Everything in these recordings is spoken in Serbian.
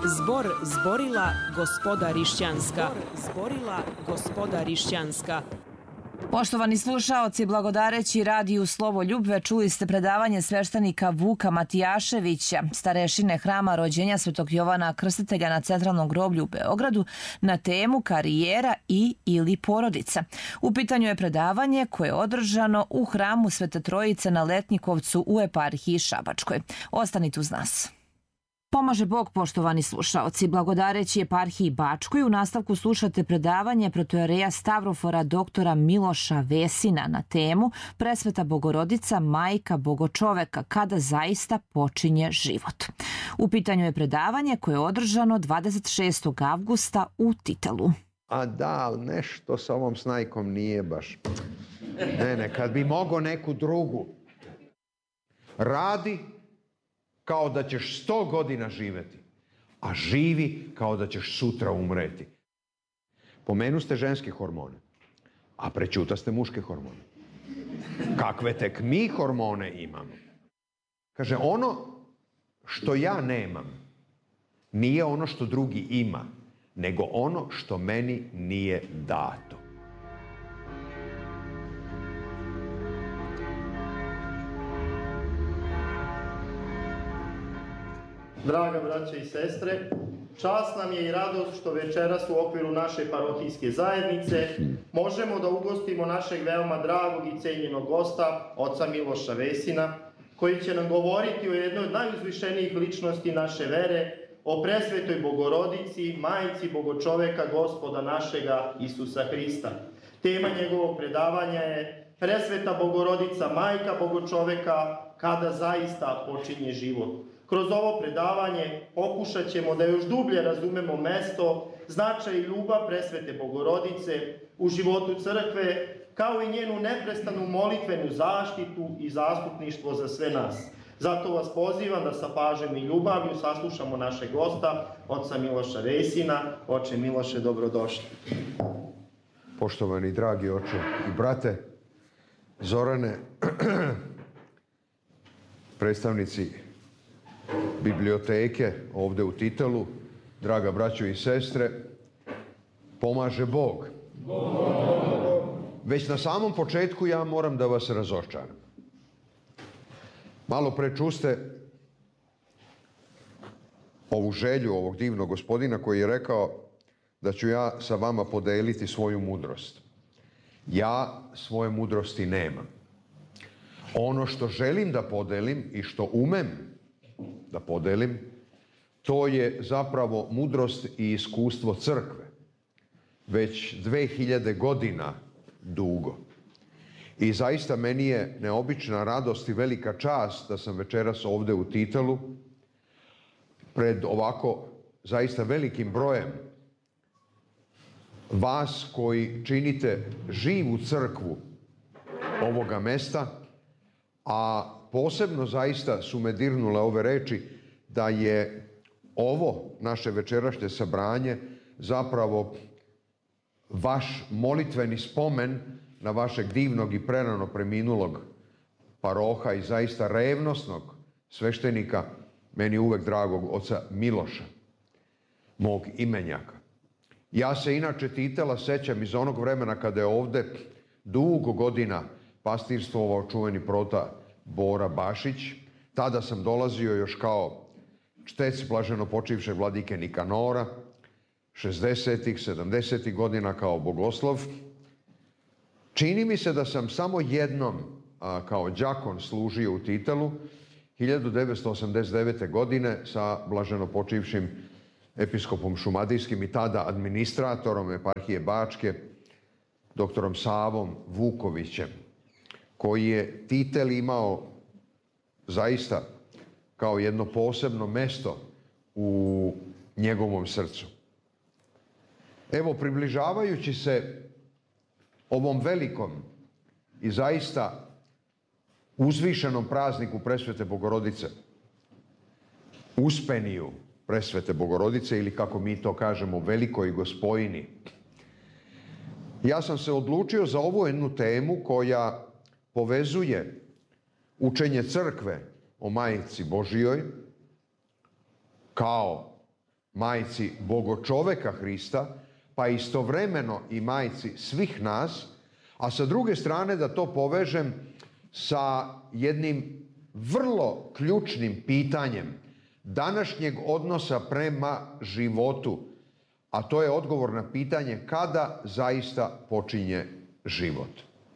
Zbor zborila gospoda Rišćanska. Zborila gospoda Rišćanska. Poštovani slušaoci, blagodareći radiju Slovoljub, čuli ste predavanje sveštenika Vuka Matijaševića, starešine hrama rođenja Svetog Jovana Krstitelja na Centralnom groblju u Beogradu, na temu karijera ili porodica. U pitanju je predavanje koje je održano u hramu Svete Trojice na Letnjikovcu u eparhiji Šabačkoj. Ostanite uz nas. Pomaže Bog, poštovani slušaoci. Blagodareći eparhiji Bačkoj, u nastavku slušate predavanje protojereja Stavrofora doktora Miloša Vesina na temu Presveta Bogorodica, majka Bogočoveka, kada zaista počinje život. U pitanju je predavanje koje je održano 26. avgusta u Titelu. A da, nešto sa ovom snajkom nije baš. Ne, kad bi mogao neku drugu. Radi kao da ćeš 100 godina živeti, a živi kao da ćeš sutra umreti. Pomenu ste ženske hormone, a prećuta ste muške hormone. Kakve tek mi hormone imamo? Kaže, ono što ja nemam nije ono što drugi ima, nego ono što meni nije dato. Draga braća i sestre, čast nam je i radost što večeras u okviru naše parohijske zajednice možemo da ugostimo našeg veoma dragog i cenjenog gosta, oca Miloša Vesina, koji će nam govoriti o jednoj od najuzvišenijih ličnosti naše vere, o presvetoj Bogorodici, majici Bogočoveka, Gospoda našega Isusa Hrista. Tema njegovog predavanja je Presveta Bogorodica, majka Bogočoveka, kada zaista počinje život. Kroz ovo predavanje pokušat ćemo da još dublje razumemo mesto, značaj i ljubav Presvete Bogorodice u životu crkve, kao i njenu neprestanu molitvenu zaštitu i zastupništvo za sve nas. Zato vas pozivam da sa pažnjom i ljubavlju saslušamo našeg gosta, oca Miloša Vesina. Oče Miloše, dobrodošli. Poštovani dragi oče i brate, Zorane, predstavnici biblioteke ovde u Titelu, draga braćo i sestre, pomaže Bog. Već na samom početku ja moram da vas razočaram. Malo pre čuste ovu želju ovog divnog gospodina koji je rekao da ću ja sa vama podeliti svoju mudrost. Ja svoje mudrosti nemam. Ono što želim da podelim i što umem da podelim, to je zapravo mudrost i iskustvo crkve. Već 2000 godina dugo. I zaista meni je neobična radost i velika čast da sam večeras ovde u Titelu pred ovako zaista velikim brojem vas koji činite živu crkvu ovoga mesta, a posebno zaista su me dirnule ove reči da je ovo naše večerašnje sabranje zapravo vaš molitveni spomen na vašeg divnog i prerano preminulog paroha i zaista revnosnog sveštenika, meni uvek dragog oca Miloša, mog imenjaka. Ja se inače Titela sećam iz onog vremena kada je ovde dugo godina pastirstvovao čuveni prota Bora Bašić. Tada sam dolazio još kao čtec blaženo počivšeg vladike Nikanora, 60-ih, 70-ih godina kao bogoslov. Čini mi se da sam samo jednom kao đakon služio u Titelu 1989. godine sa blaženo počivšim episkopom šumadijskim i tada administratorom eparhije Bačke, doktorom Savom Vukovićem, koji je Titel imao zaista kao jedno posebno mesto u njegovom srcu. Evo, približavajući se ovom velikom i zaista uzvišenom prazniku Presvete Bogorodice, Uspeniju Presvete Bogorodice ili kako mi to kažemo Velikoj Gospojini, ja sam se odlučio za ovu jednu temu koja povezuje učenje crkve o Majici Božijoj kao majci Bogočoveka Hrista, pa istovremeno i majci svih nas, a sa druge strane da to povežem sa jednim vrlo ključnim pitanjem današnjeg odnosa prema životu, a to je odgovor na pitanje kada zaista počinje život.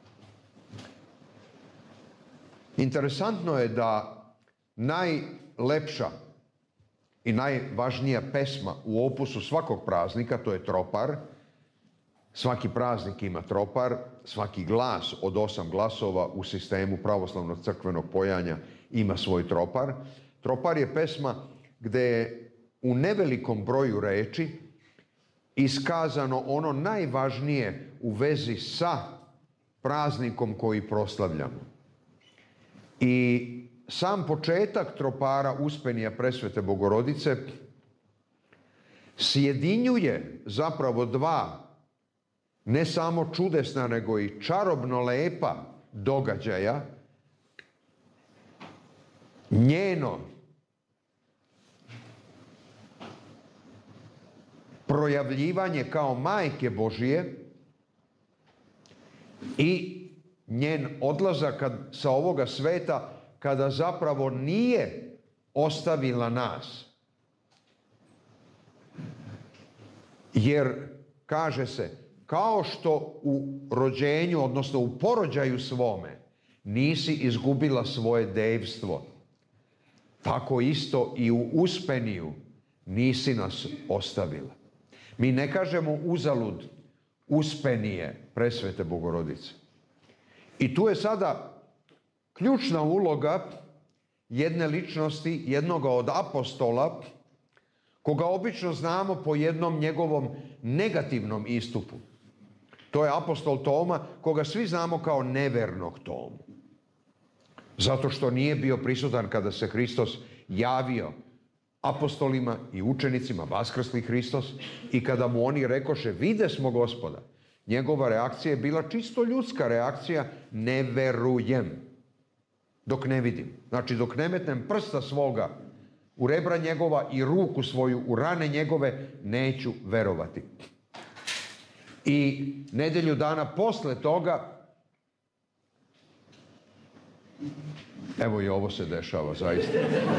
Interesantno je da najlepša i najvažnija pesma u opusu svakog praznika, to je tropar. Svaki praznik ima tropar, svaki glas od 8 glasova u sistemu pravoslavnog crkvenog pojanja ima svoj tropar. Tropar je pesma gde je u nevelikom broju reči iskazano ono najvažnije u vezi sa praznikom koji proslavljamo. I sam početak tropara Uspenija Presvete Bogorodice sjedinjuje zapravo dva ne samo čudesna, nego i čarobno lepa događaja. Njeno projavljivanje kao Majke Božije i njen odlazak sa ovoga sveta kada zapravo nije ostavila nas. Jer, kaže se, kao što u rođenju, odnosno u porođaju svome, nisi izgubila svoje devstvo, tako isto i u Uspeniju nisi nas ostavila. Mi ne kažemo uzalud Uspenije Presvete Bogorodice. I tu je sada ključna uloga jedne ličnosti, jednoga od apostola, koga obično znamo po jednom njegovom negativnom istupu. To je apostol Toma, koga svi znamo kao nevernog Tomu. Zato što nije bio prisutan kada se Hristos javio apostolima i učenicima, vaskrsli Hristos, i kada mu oni rekoše, vide smo Gospoda, njegova reakcija je bila čisto ljudska reakcija, ne verujem, dok ne vidim. Znači, dok ne metnem prsta svoga u rebra njegova i ruku svoju u rane njegove, neću verovati. I nedelju dana posle toga, evo i ovo se dešava zaista.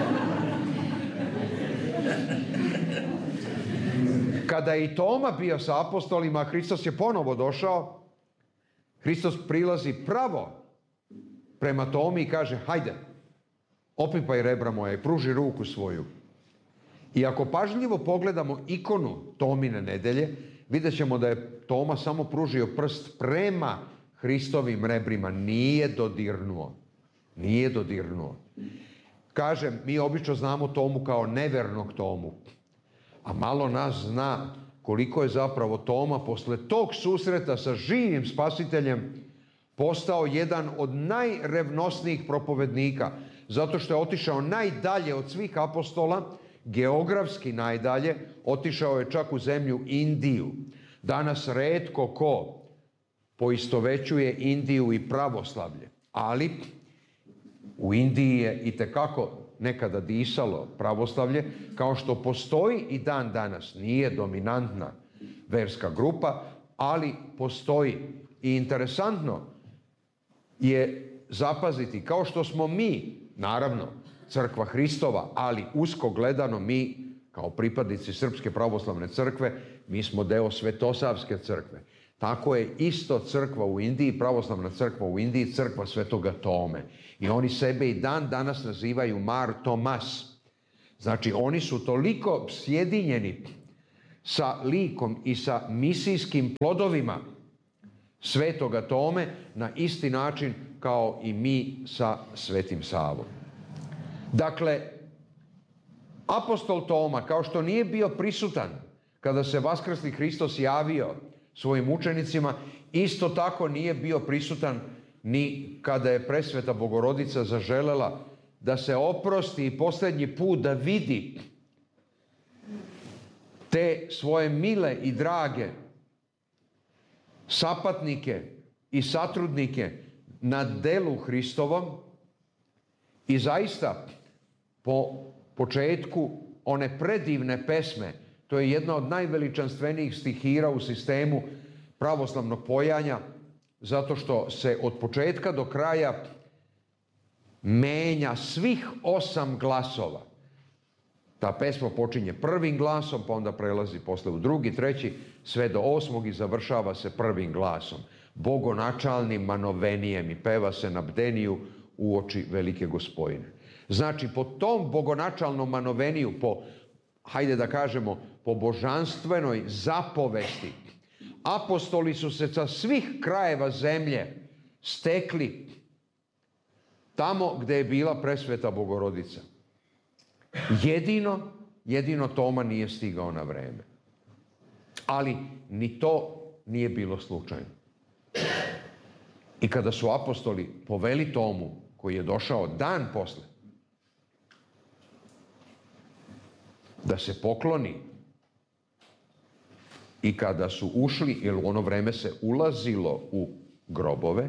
Kada je i Toma bio sa apostolima, Hristos je ponovo došao, Hristos prilazi pravo prema Tomi i kaže, hajde, opipaj rebra moja i pruži ruku svoju. I ako pažljivo pogledamo ikonu Tomine nedelje, vidjet ćemo da je Toma samo pružio prst prema Hristovim rebrima, nije dodirnuo. Nije dodirnuo. Kažem, mi obično znamo Tomu kao nevernog Tomu, a malo nas zna koliko je zapravo Toma posle tog susreta sa živim Spasiteljem postao jedan od najrevnosnijih propovednika, zato što je otišao najdalje od svih apostola, geografski najdalje, otišao je čak u zemlju Indiju. Danas retko ko poistovećuje Indiju i pravoslavlje, ali u Indiji je itekako nekada disalo pravoslavlje, kao što postoji i dan danas. Nije dominantna verska grupa, ali postoji. I interesantno je zapaziti, kao što smo mi, naravno, crkva Hristova, ali usko gledano mi, kao pripadnici Srpske pravoslavne crkve, mi smo deo Svetosavske crkve. Tako je isto crkva u Indiji, pravoslavna crkva u Indiji, crkva Svetoga Tome. I oni sebe i dan danas nazivaju Mar Tomas. Znači, oni su toliko sjedinjeni sa likom i sa misijskim plodovima Svetoga Tome na isti način kao i mi sa Svetim Savom. Dakle, apostol Toma, kao što nije bio prisutan kada se vaskrsli Hristos javio svojim učenicima, isto tako nije bio prisutan ni kada je Presveta Bogorodica zaželela da se oprosti i posljednji put da vidi te svoje mile i drage sapatnike i satrudnike na delu Hristovom. I zaista po početku one predivne pesme To je jedna od najveličanstvenijih stihira u sistemu pravoslavnog pojanja, zato što se od početka do kraja menja svih 8 glasova. Ta pesma počinje prvim glasom, pa onda prelazi posle u drugi, treći, sve do 8. i završava se prvim glasom. Bogonačalnim manovenijem i peva se na bdeniju uoči velike Gospojine. Znači, po tom bogonačalnom manoveniju, hajde da kažemo, po božanstvenoj zapovesti, apostoli su se sa svih krajeva zemlje stekli tamo gde je bila presveta Bogorodica. Jedino Toma nije stigao na vreme. Ali ni to nije bilo slučajno. I kada su apostoli poveli Tomu, koji je došao dan posle, da se pokloni, i kada su ušli, jer u ono vreme se ulazilo u grobove,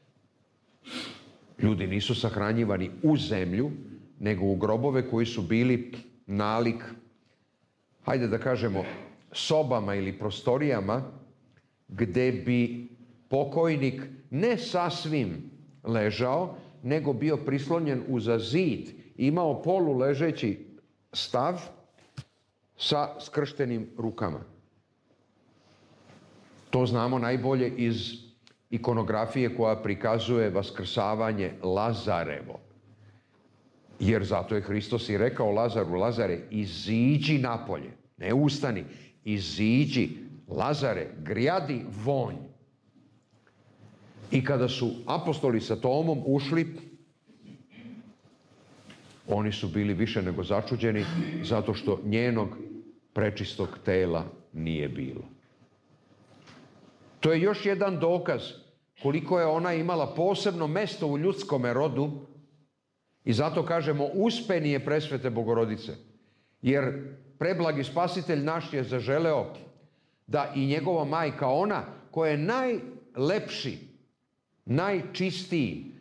ljudi nisu sahranjivani u zemlju, nego u grobove koji su bili nalik, hajde da kažemo, sobama ili prostorijama gde bi pokojnik ne sasvim ležao, nego bio prislonjen uza zid, imao poluležeći stav sa skrštenim rukama. To znamo najbolje iz ikonografije koja prikazuje vaskrsavanje Lazarevo. Jer zato je Hristos i rekao Lazaru: Lazare, iziđi napolje, ne ustani, iziđi, Lazare, grijadi vonj. I kada su apostoli sa Tomom ušli, oni su bili više nego začuđeni, zato što njenog prečistog tela nije bilo. To je još jedan dokaz koliko je ona imala posebno mesto u ljudskome rodu, i zato kažemo uspenije presvete Bogorodice. Jer preblagi Spasitelj naš je zaželeo da i njegova majka, ona koja je najlepši, najčistiji,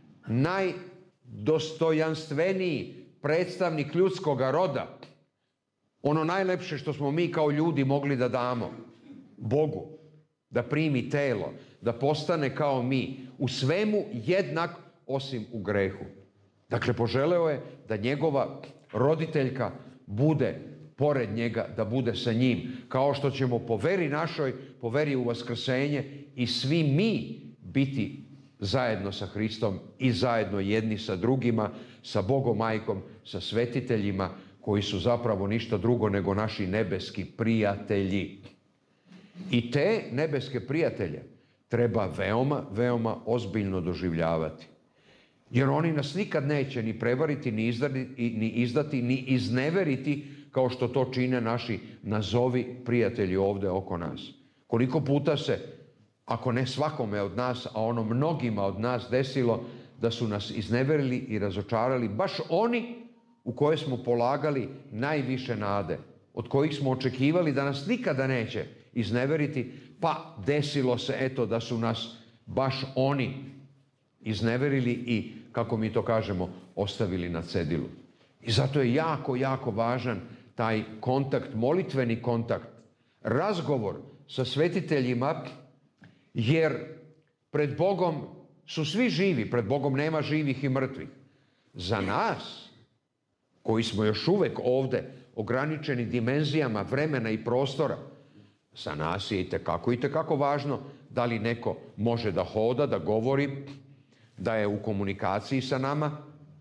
najdostojanstveniji predstavnik ljudskoga roda, ono najlepše što smo mi kao ljudi mogli da damo Bogu, da primi telo, da postane kao mi, u svemu jednak osim u grehu. Dakle, poželeo je da njegova roditeljka bude pored njega, da bude sa njim, kao što ćemo po veri našoj, po veri u vaskrsenje, i svi mi biti zajedno sa Hristom i zajedno jedni sa drugima, sa Bogom majkom, sa svetiteljima, koji su zapravo ništa drugo nego naši nebeski prijatelji. I te nebeske prijatelje treba veoma, veoma ozbiljno doživljavati. Jer oni nas nikad neće ni prevariti, ni izdati, ni izneveriti, kao što to čine naši nazovi prijatelji ovde oko nas. Koliko puta se, ako ne svakome od nas, a ono mnogima od nas desilo, da su nas izneverili i razočarali baš oni u koje smo polagali najviše nade, od kojih smo očekivali da nas nikada neće izneveriti, pa desilo se eto da su nas baš oni izneverili i, kako mi to kažemo, ostavili na cedilu. I zato je jako, jako važan taj kontakt, molitveni kontakt, razgovor sa svetiteljima, jer pred Bogom su svi živi, pred Bogom nema živih i mrtvih. Za nas, koji smo još uvek ovde, ograničeni dimenzijama vremena i prostora, za nas je itekako važno da li neko može da hoda, da govori, da je u komunikaciji sa nama,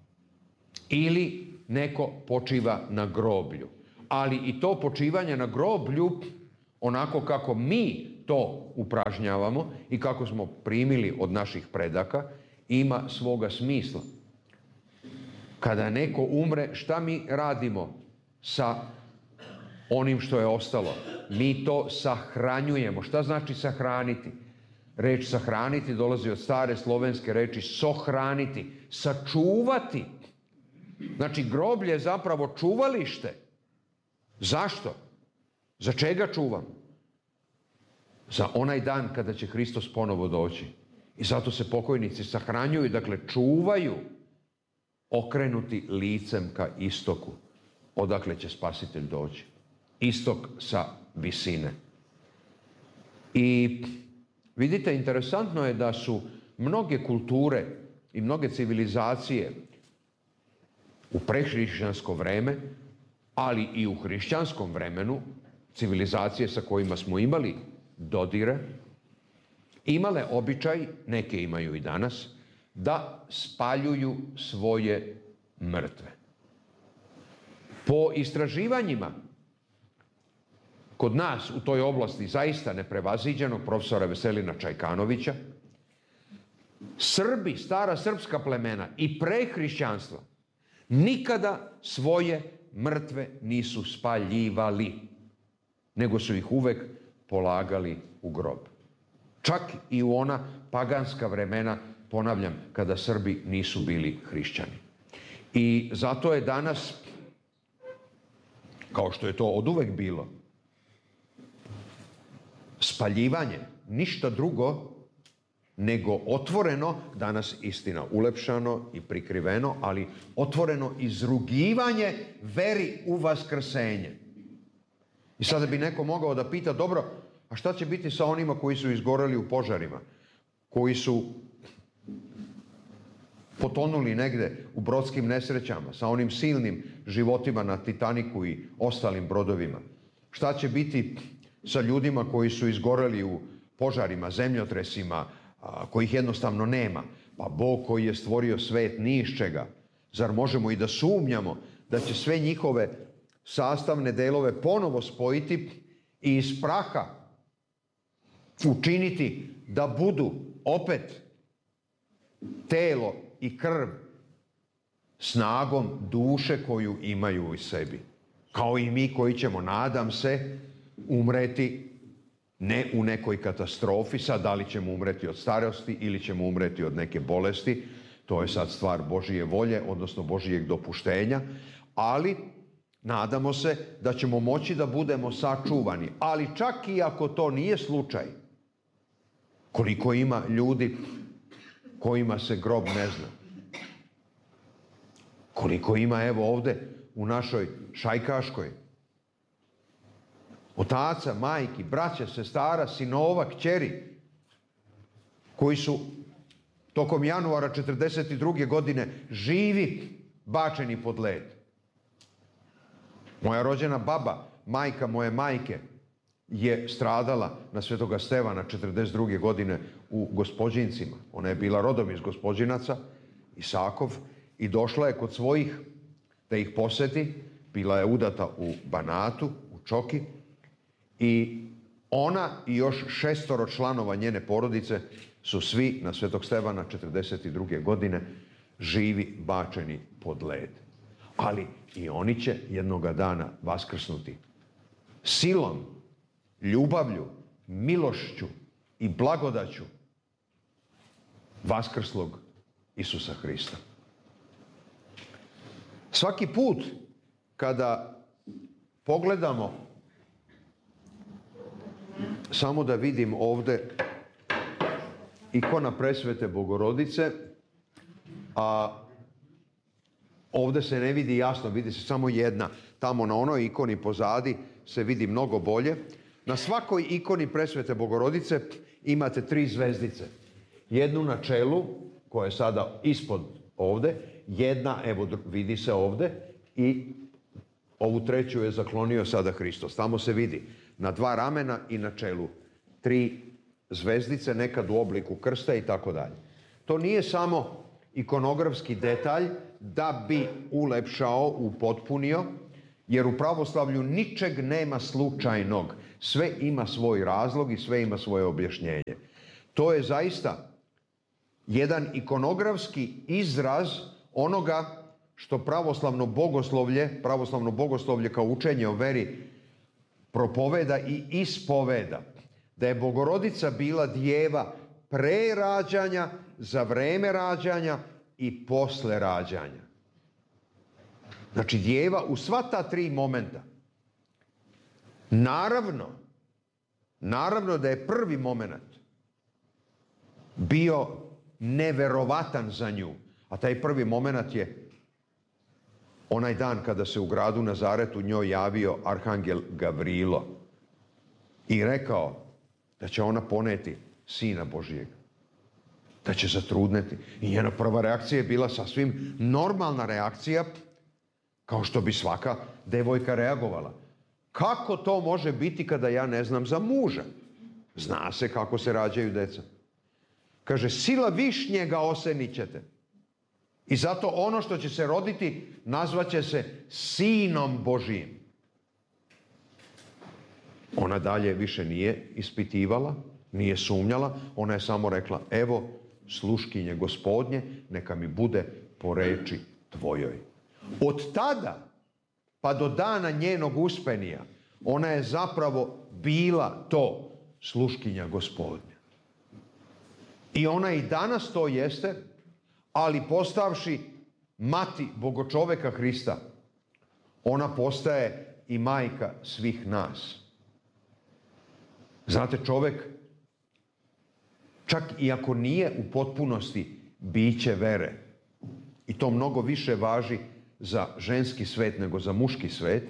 ili neko počiva na groblju. Ali i to počivanje na groblju, onako kako mi to upražnjavamo i kako smo primili od naših predaka, ima svoga smisla. Kada neko umre, šta mi radimo sa onim što je ostalo? Mi to sahranjujemo. Šta znači sahraniti? Reč sahraniti dolazi od stare slovenske reči sohraniti, sačuvati. Znači, groblje je zapravo čuvalište. Zašto? Za čega čuvam? Za onaj dan kada će Hristos ponovo doći. I zato se pokojnici sahranjuju, dakle čuvaju, okrenuti licem ka istoku, odakle će Spasitelj doći. istok sa visine. I vidite, interesantno je da su mnoge kulture i mnoge civilizacije u prehrišćansko vreme, ali i u hrišćanskom vremenu, civilizacije sa kojima smo imali dodire, imale običaj, neke imaju i danas, da spaljuju svoje mrtve. Po istraživanjima kod nas u toj oblasti zaista neprevaziđenog profesora Veselina Čajkanovića, Srbi, stara srpska plemena i pre hrišćanstva nikada svoje mrtve nisu spaljivali, nego su ih uvek polagali u grob. Čak i u ona paganska vremena, ponavljam, kada Srbi nisu bili hrišćani. I zato je danas, kao što je to oduvek bilo, spaljivanje ništa drugo nego otvoreno, danas istina ulepšano i prikriveno, ali otvoreno izrugivanje veri u vaskrsenje. I sada bi neko mogao da pita, dobro, a šta će biti sa onima koji su izgoreli u požarima, koji su potonuli negde u brodskim nesrećama, sa onim silnim životima na Titaniku i ostalim brodovima? Šta će biti sa ljudima koji su izgoreli u požarima, zemljotresima, kojih jednostavno nema? Pa Bog koji je stvorio svet ni iz čega, zar možemo i da sumnjamo da će sve njihove sastavne delove ponovo spojiti i iz praha učiniti da budu opet telo i krv snagom duše koju imaju u sebi? Kao i mi koji ćemo, nadam se, umreti ne u nekoj katastrofi, sad da li ćemo umreti od starosti ili ćemo umreti od neke bolesti, to je sad stvar Božije volje, odnosno Božijeg dopuštenja, ali nadamo se da ćemo moći da budemo sačuvani. Ali čak i ako to nije slučaj, koliko ima ljudi kojima se grob ne zna? Koliko ima, evo ovde, u našoj Šajkaškoj, otaca, majki, braća, sestara, sinova, kćeri, koji su tokom januara 1942. godine živi bačeni pod led. Moja rođena baba, majka moje majke, je stradala na Svetoga Stevana 1942. godine u Gospođincima. Ona je bila rodom iz Gospođinaca, Isakov, i došla je kod svojih da ih poseti. Bila je udata u Banatu, u Čoki, i ona i još 6 članova njene porodice su svi na Svetog Stevana 1942. godine živi bačeni pod led. Ali i oni će jednoga dana vaskrsnuti silom, ljubavlju, milošću i blagodaću vaskrslog Isusa Hrista. Svaki put kada pogledamo, samo da vidim ovde ikona Presvete Bogorodice, a ovde se ne vidi jasno, vidi se samo jedna. Tamo na onoj ikoni pozadi se vidi mnogo bolje. Na svakoj ikoni Presvete Bogorodice imate 3 zvezdice. Jednu na čelu, koja je sada ispod ovde, jedna, evo vidi se ovde, i ovu treću je zaklonio sada Hristos. Tamo se vidi na 2 ramena i na čelu 3 zvezdice, nekad u obliku krsta i tako dalje. To nije samo ikonografski detalj da bi ulepšao, upotpunio, jer u pravoslavlju ničeg nema slučajnog. Sve ima svoj razlog i sve ima svoje objašnjenje. To je zaista jedan ikonografski izraz onoga što pravoslavno bogoslovlje kao učenje o veri propoveda i ispoveda. Da je Bogorodica bila djeva pre rađanja, za vreme rađanja i posle rađanja. Znači djeva u sva ta 3 momenta. Naravno da je prvi moment bio neverovatan za nju, a taj prvi moment je onaj dan kada se u gradu Nazaretu njoj javio arhangel Gavrilo i rekao da će ona poneti Sina Božijeg, da će zatrudneti. I njena prva reakcija je bila sasvim normalna reakcija, kao što bi svaka devojka reagovala. Kako to može biti kada ja ne znam za muža? Zna se kako se rađaju deca. Kaže, sila višnjega osenit ćete. I zato ono što će se roditi nazvaće se Sinom Božijim. Ona dalje više nije ispitivala, nije sumnjala, ona je samo rekla, evo sluškinje Gospodnje, neka mi bude po reči tvojoj. Od tada pa do dana njenog uspenija, ona je zapravo bila to sluškinja Gospodnja. I ona i danas to jeste, ali postavši mati Bogočoveka Hrista, ona postaje i majka svih nas. Znate, čovek, čak i ako nije u potpunosti biće vere, i to mnogo više važi za ženski svet nego za muški svet,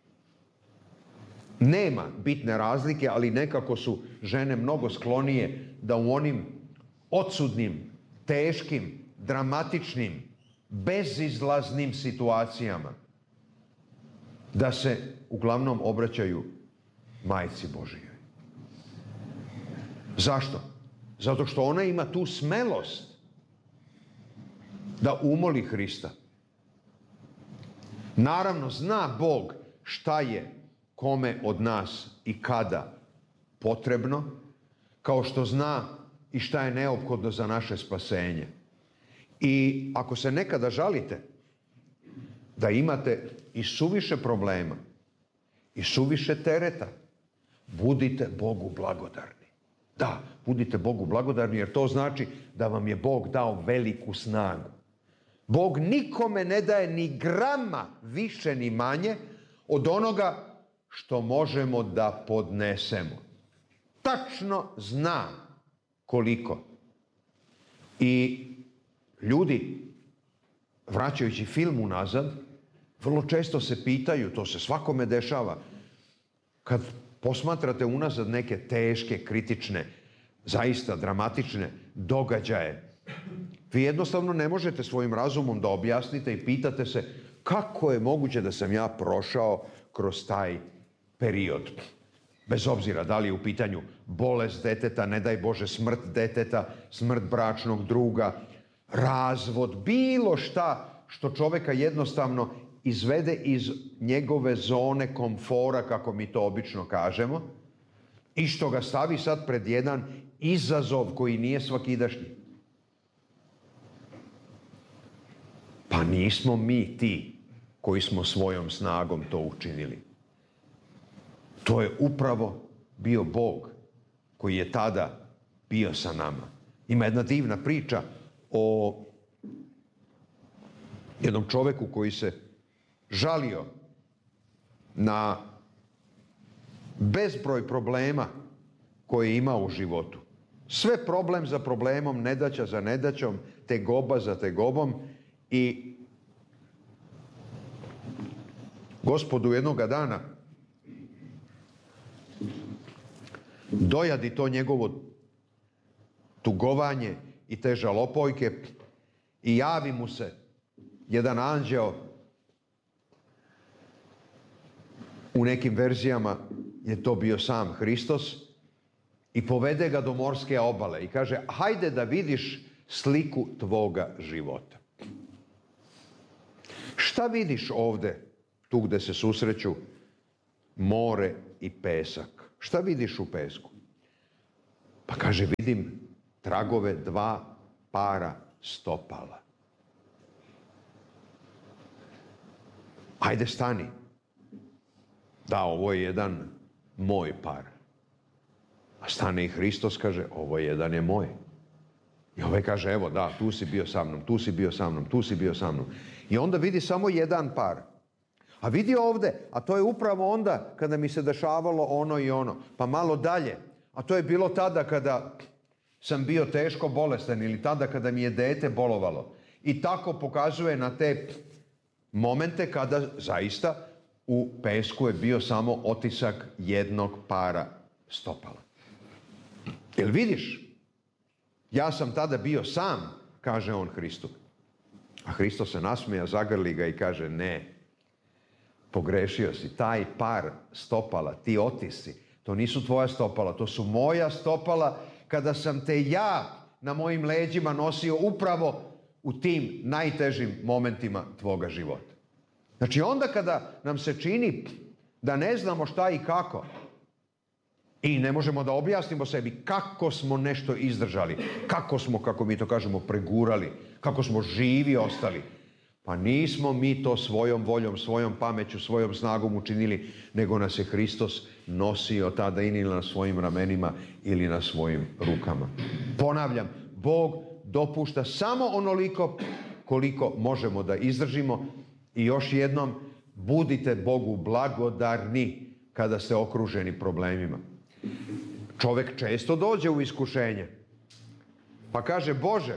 nema bitne razlike, ali nekako su žene mnogo sklonije da u onim odsudnim, teškim, dramatičnim, bezizlaznim situacijama da se uglavnom obraćaju Majci Božijoj. Zašto? Zato što ona ima tu smelost da umoli Hrista. Naravno, zna Bog šta je kome od nas i kada potrebno, kao što zna i šta je neophodno za naše spasenje. I ako se nekada žalite da imate i suviše problema i suviše tereta, budite Bogu blagodarni. Da, budite Bogu blagodarni, jer to znači da vam je Bog dao veliku snagu. Bog nikome ne daje ni grama više ni manje od onoga što možemo da podnesemo. Tačno zna koliko. I ljudi, vraćajući film unazad, vrlo često se pitaju, to se svakome dešava, kad posmatrate unazad neke teške, kritične, zaista dramatične događaje, vi jednostavno ne možete svojim razumom da objasnite i pitate se kako je moguće da sam ja prošao kroz taj period. Bez obzira da li je u pitanju bolest deteta, ne daj Bože smrt deteta, smrt bračnog druga, razvod, bilo šta što čoveka jednostavno izvede iz njegove zone komfora, kako mi to obično kažemo, i što ga stavi sad pred jedan izazov koji nije svakidašnji. Pa nismo mi ti koji smo svojom snagom to učinili. To je upravo bio Bog koji je tada bio sa nama. Ima jedna divna priča o jednom čoveku koji se žalio na bezbroj problema koje je imao u životu. Sve problem za problemom, nedaća za nedaćom, tegoba za tegobom, i Gospodu jednoga dana dojadi to njegovo tugovanje i te žalopojke i javi mu se jedan anđeo, u nekim verzijama je to bio sam Hristos, i povede ga do morske obale i kaže, hajde da vidiš sliku tvoga života. Šta vidiš ovde, tu gde se susreću more i pesak? Šta vidiš u pesku? Pa kaže, vidim tragove 2 para stopala. Ajde, stani. Da, ovo je jedan moj par. A stane i Hristos, kaže, ovo jedan je moj. I ovaj kaže, evo da, tu si bio sa mnom, tu si bio sa mnom, tu si bio sa mnom. I onda vidi samo jedan par. A vidi ovde, a to je upravo onda kada mi se dešavalo ono i ono. Pa malo dalje, a to je bilo tada kada sam bio teško bolestan ili tada kada mi je dete bolovalo. I tako pokazuje na te momente kada zaista u pesku je bio samo otisak jednog para stopala. Jel vidiš? Ja sam tada bio sam, kaže on Hristu. A Hristo se nasmija, zagrli ga i kaže, ne, pogrešio si, taj par stopala, ti otisci, to nisu tvoja stopala, to su moja stopala kada sam te ja na mojim leđima nosio upravo u tim najtežim momentima tvoga života. Znači onda kada nam se čini da ne znamo šta i kako i ne možemo da objasnimo sebi kako smo nešto izdržali, kako smo, kako mi to kažemo, pregurali, kako smo živi ostali. Pa nismo mi to svojom voljom, svojom pameću, svojom snagom učinili, nego nas je Hristos nosio tada ili na svojim ramenima ili na svojim rukama. Ponavljam, Bog dopušta samo onoliko koliko možemo da izdržimo i još jednom, budite Bogu blagodarni kada ste okruženi problemima. Čovjek često dođe u iskušenje, pa kaže, Bože,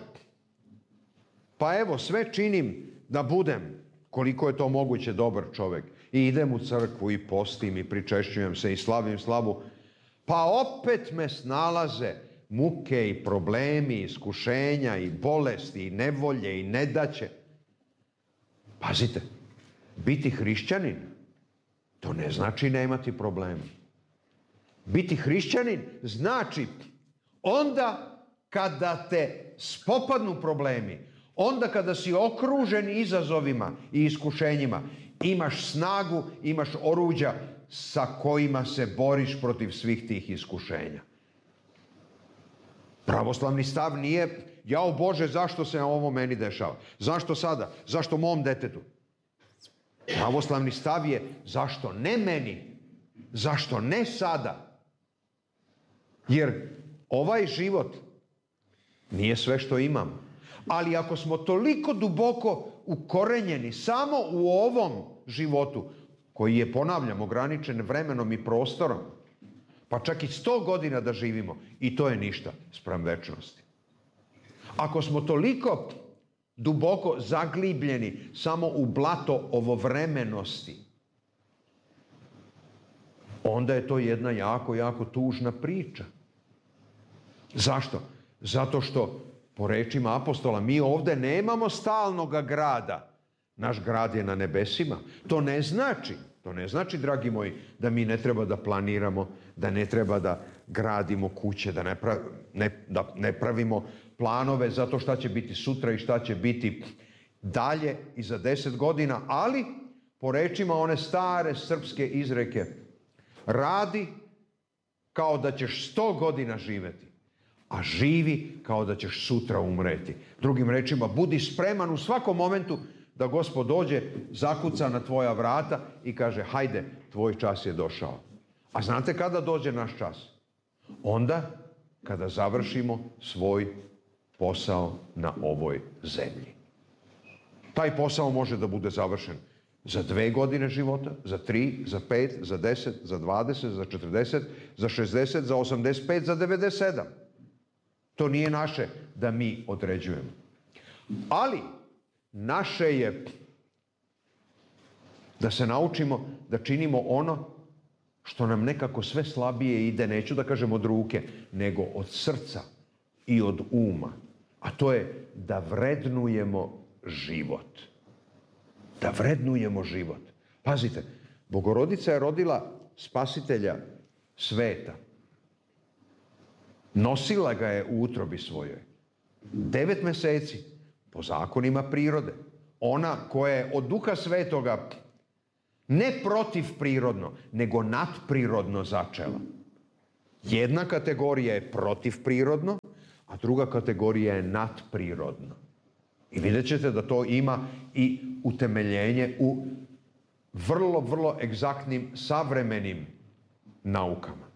pa evo sve činim da budem, koliko je to moguće, dobar čovjek. I idem u crkvu i postim i pričešćujem se i slavim slavu, pa opet me snalaze muke i problemi, iskušenja i bolesti i nevolje i nedaće. Pazite, biti hrišćanin, to ne znači nemati problema. Biti hrišćanin znači onda kada te spopadnu problemi, onda kada si okružen izazovima i iskušenjima, imaš snagu, imaš oruđa sa kojima se boriš protiv svih tih iskušenja. Pravoslavni stav nije, jao Bože, zašto se ovo meni dešava? Zašto sada? Zašto mom detetu? Pravoslavni stav je, zašto ne meni? Zašto ne sada? Jer ovaj život nije sve što imamo. Ali ako smo toliko duboko ukorenjeni samo u ovom životu, koji je, ponavljam, ograničen vremenom i prostorom, pa čak i 100 godina da živimo, i to je ništa spram večnosti. Ako smo toliko duboko zaglibljeni samo u blato ovovremenosti, onda je to jedna jako, jako tužna priča. Zašto? Zato što, po rečima apostola, mi ovdje nemamo stalnoga grada. Naš grad je na nebesima. To ne znači, dragi moji, da mi ne treba da planiramo, da ne treba da gradimo kuće, da ne pravimo planove za to šta će biti sutra i šta će biti dalje i za 10 godina, ali po rečima one stare srpske izreke, radi kao da ćeš 100 godina živeti, a živi kao da ćeš sutra umreti. Drugim rečima, budi spreman u svakom momentu da Gospod dođe, zakuca na tvoja vrata i kaže, hajde, tvoj čas je došao. A znate kada dođe naš čas? Onda kada završimo svoj posao na ovoj zemlji. Taj posao može da bude završen za 2 godine života, za 3, za 5, za 10, za 20, za 40, za 60, za 85, za 97. To nije naše da mi određujemo. Ali naše je da se naučimo da činimo ono što nam nekako sve slabije ide, neću da kažem od ruke, nego od srca i od uma. A to je da vrednujemo život. Da vrednujemo život. Pazite, Bogorodica je rodila spasitelja sveta. Nosila ga je u utrobi svojoj. 9 meseci, po zakonima prirode. Ona koja je od Duha Svetoga ne protivprirodno, nego nadprirodno začela. Jedna kategorija je protivprirodno, a druga kategorija je nadprirodno. I vidjet ćete da to ima i utemeljenje u vrlo, vrlo egzaktnim savremenim naukama.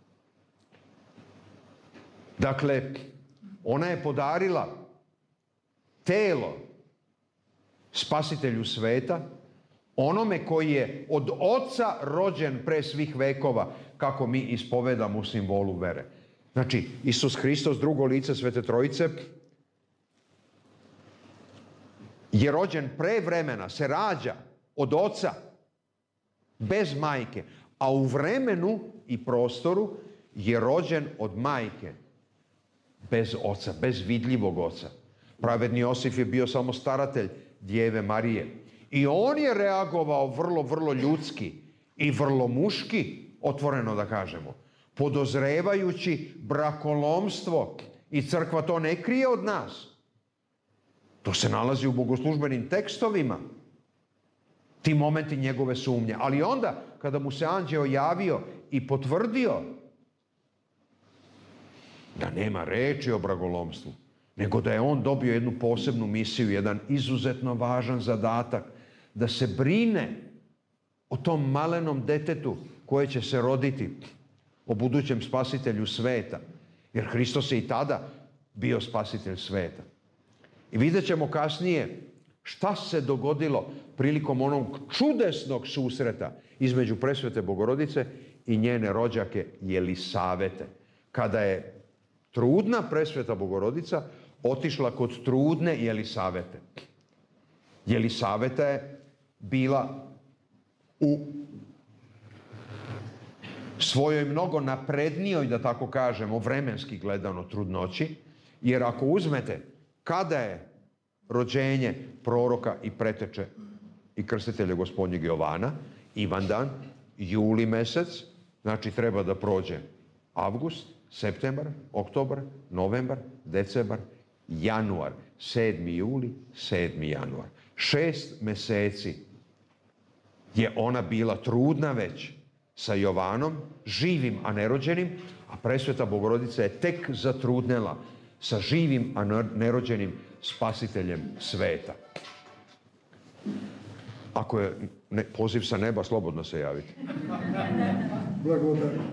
Dakle, ona je podarila telo spasitelju sveta, onome koji je od Oca rođen pre svih vekova, kako mi ispovedamo u simbolu vere. Znači, Isus Hristos, drugo lice Svete Trojice, je rođen pre vremena, se rađa od oca, bez majke, a u vremenu i prostoru je rođen od majke, bez oca, bez vidljivog oca. Pravedni Josif je bio samo staratelj Djeve Marije. I on je reagovao vrlo, vrlo ljudski i vrlo muški, otvoreno da kažemo, podozrevajući brakolomstvo, i crkva to ne krije od nas. To se nalazi u bogoslužbenim tekstovima, ti momenti njegove sumnje. Ali onda, kada mu se anđeo javio i potvrdio da nema reči o brakolomstvu, nego da je on dobio jednu posebnu misiju, jedan izuzetno važan zadatak, da se brine o tom malenom detetu koje će se roditi, o budućem spasitelju sveta. Jer Hristos je i tada bio spasitelj sveta. I vidjet ćemo kasnije šta se dogodilo prilikom onog čudesnog susreta između presvete Bogorodice i njene rođake Jelisavete. Kada je trudna presveta Bogorodica otišla kod trudne Jelisavete. Jelisaveta je bila u svojoj mnogo naprednijoj, da tako kažemo, vremenski gledano trudnoći, jer ako uzmete kada je rođenje proroka i preteče i krstitelja Gospodnjeg Jovana, Ivandan, juli mesec, znači treba da prođe avgust, septembar, oktobar, novembar, decembar, januar, 7. juli, 7. januar. 6 meseci je ona bila trudna već sa Jovanom, živim, a nerođenim, a presveta Bogorodica je tek zatrudnela sa živim, a nerođenim spasiteljem sveta. Ako je poziv sa neba, slobodno se javite. Blagodarim.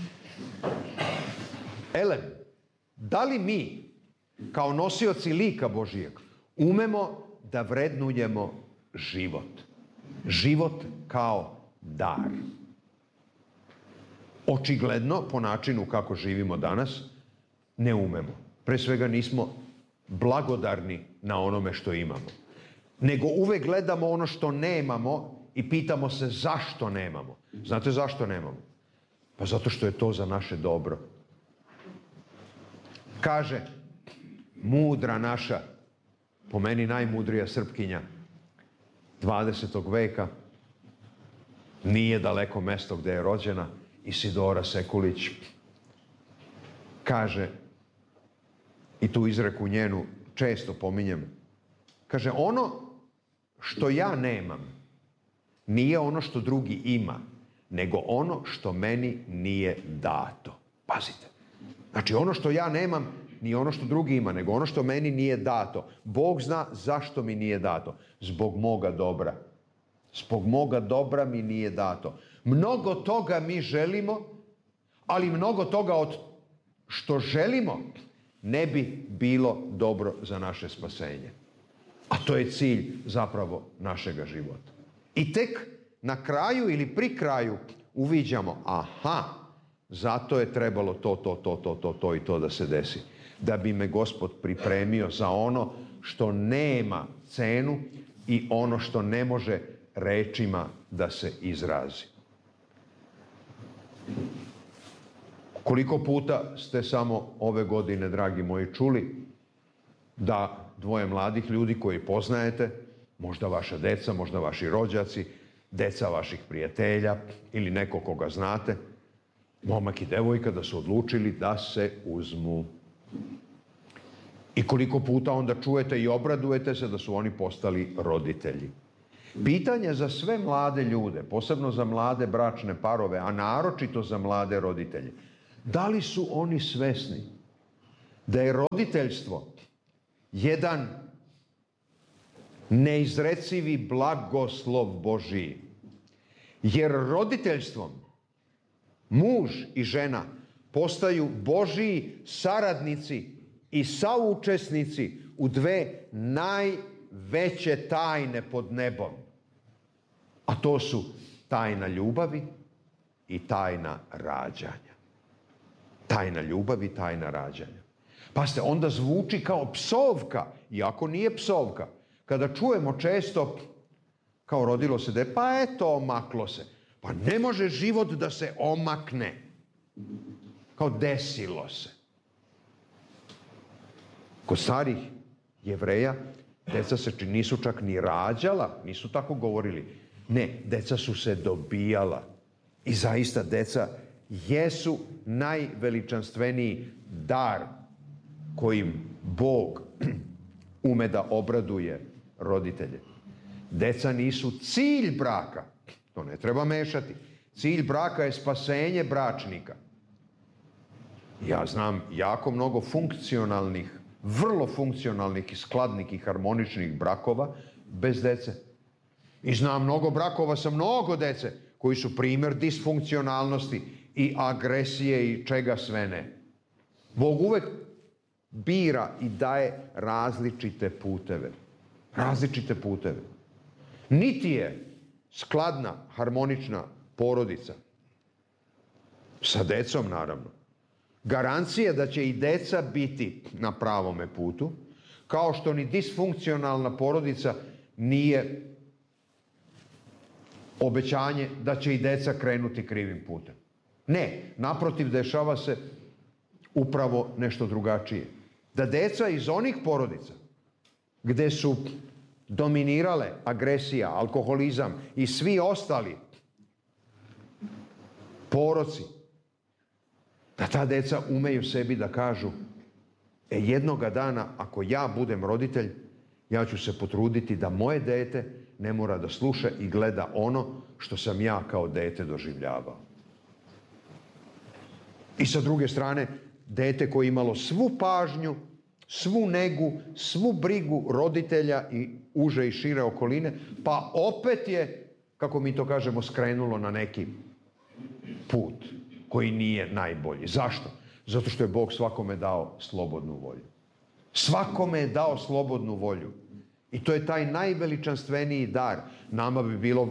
Elem, da li mi, kao nosioci lika Božijeg, umemo da vrednujemo život? Život kao dar. Očigledno, po načinu kako živimo danas, ne umemo. Pre svega nismo blagodarni na onome što imamo. Nego uvek gledamo ono što nemamo i pitamo se zašto nemamo. Znate zašto nemamo? Pa zato što je to za naše dobro. Kaže mudra naša, po meni najmudrija Srpkinja 20. veka, nije daleko mesto gde je rođena, Isidora Sekulić. Kaže, i tu izreku njenu često pominjem, kaže, ono što ja nemam nije ono što drugi ima, nego ono što meni nije dato. Pazite. Znači, ono što ja nemam nije ono što drugi ima, nego ono što meni nije dato. Bog zna zašto mi nije dato. Zbog moga dobra. Zbog moga dobra mi nije dato. Mnogo toga mi želimo, ali mnogo toga od što želimo ne bi bilo dobro za naše spasenje. A to je cilj zapravo našega života. I tek na kraju ili pri kraju uviđamo, aha, zato je trebalo to i to da se desi. Da bi me Gospod pripremio za ono što nema cenu i ono što ne može rečima da se izrazi. Koliko puta ste samo ove godine, dragi moji, čuli da dvoje mladih ljudi koji poznajete, možda vaša deca, možda vaši rođaci, deca vaših prijatelja ili neko koga znate, momak i devojka, da su odlučili da se uzmu. I koliko puta onda čujete i obradujete se da su oni postali roditelji. Pitanje za sve mlade ljude, posebno za mlade bračne parove, a naročito za mlade roditelje, da li su oni svesni da je roditeljstvo jedan neizrecivi blagoslov Božiji? Jer roditeljstvom muž i žena postaju Božiji saradnici i saučesnici u dve najveće tajne pod nebom. A to su tajna ljubavi i tajna rađanja. Tajna ljubavi i tajna rađanja. Pazite, onda zvuči kao psovka, iako nije psovka. Kada čujemo često Kao rodilo se dete, pa eto, omaklo se. Pa ne može život da se omakne. Kao desilo se. Kod starih Jevreja deca se nisu čak ni rađala, nisu tako govorili. Ne, deca su se dobijala. I zaista deca jesu najveličanstveniji dar kojim Bog ume da obraduje roditelje. Deca nisu cilj braka. To ne treba mešati. Cilj braka je spasenje bračnika. Ja znam jako mnogo funkcionalnih, vrlo funkcionalnih i skladnih i harmoničnih brakova bez dece. I znam mnogo brakova sa mnogo dece koji su primjer disfunkcionalnosti i agresije i čega sve ne. Bog uvek bira i daje različite puteve. Različite puteve. Niti je skladna, harmonična porodica sa decom, naravno, garancija da će i deca biti na pravome putu, kao što ni disfunkcionalna porodica nije obećanje da će i deca krenuti krivim putem. Ne, naprotiv, dešava se upravo nešto drugačije. Da deca iz onih porodica gde su dominirale agresija, alkoholizam i svi ostali poroci, da ta deca umeju sebi da kažu jednoga dana ako ja budem roditelj, ja ću se potruditi da moje dete ne mora da sluša i gleda ono što sam ja kao dete doživljavao. I sa druge strane, dete koje je imalo svu pažnju, svu negu, svu brigu roditelja i uže i šire okoline, pa opet je, kako mi to kažemo, skrenulo na neki put koji nije najbolji. Zašto? Zato što je Bog svakome dao slobodnu volju. Svakome je dao slobodnu volju. I to je taj najveličanstveniji dar. Nama bi bilo